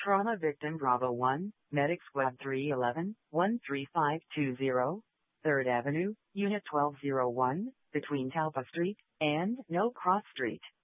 Trauma victim Bravo 1, Medic Squad 311, 13520, 3rd Avenue, Unit 1201, between Talpa Street and No Cross Street.